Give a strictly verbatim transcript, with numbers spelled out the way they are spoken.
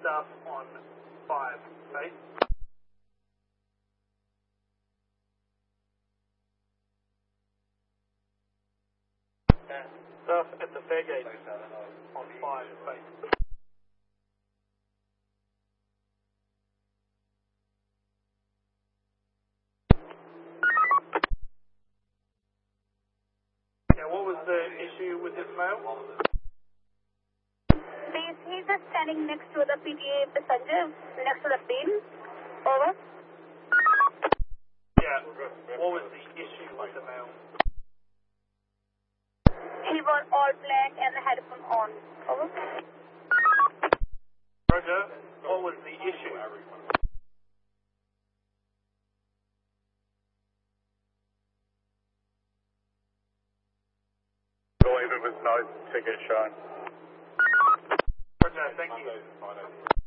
staff on five, base. Yeah. Staff at the Fairgate on five, base. Yeah, what was the issue with this male? Please, he's just standing next to the P T A passenger, next to the bin. Over. Yeah, what was the issue with the male? He was all black and the headphone on. Over. Roger, what was the issue? Believe it was no ticket shown. Roger, thank you.